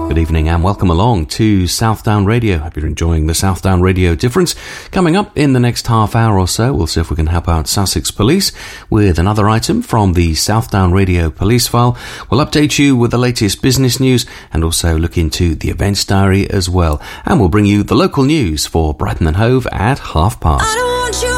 Good evening and welcome along to Southdown Radio. Hope you're enjoying the Southdown Radio Difference. Coming up in the next half hour or so, we'll see if we can help out Sussex Police with another item from the Southdown Radio Police File. We'll update you with the latest business news and also look into the events diary as well. And we'll bring you the local news for Brighton and Hove at past.